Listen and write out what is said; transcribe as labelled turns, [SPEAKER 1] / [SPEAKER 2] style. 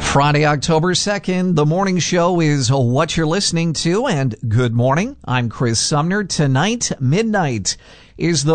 [SPEAKER 1] Friday, October 2nd, the morning show is what you're listening to, and good morning. I'm Chris Sumner. Tonight, midnight, is the